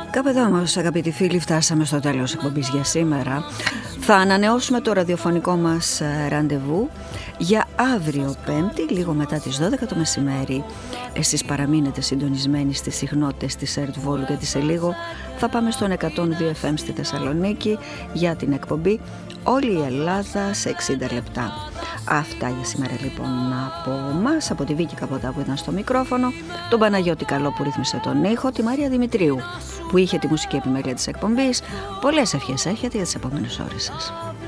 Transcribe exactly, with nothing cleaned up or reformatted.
Κάπου εδώ όμως, αγαπητοί φίλοι, φτάσαμε στο τέλος εκπομπής για σήμερα. Θα ανανεώσουμε το ραδιοφωνικό μας ραντεβού για αύριο Πέμπτη, λίγο μετά τις δώδεκα το μεσημέρι. Εσείς παραμείνετε συντονισμένοι στις συχνότητες της ΕΡΤ Βόλου, γιατί σε λίγο θα πάμε στον εκατόν δύο εφ εμ στη Θεσσαλονίκη για την εκπομπή Όλη η Ελλάδα σε εξήντα λεπτά. Αυτά για σήμερα λοιπόν από μας, από τη Βίκη Καποτά που ήταν στο μικρόφωνο, τον Παναγιώτη Καλό που ρύθμισε τον ήχο, τη Μαρία Δημητρίου που είχε τη μουσική επιμέλεια της εκπομπής. Πολλές ευχές έχετε για τις επόμενες ώρες σας.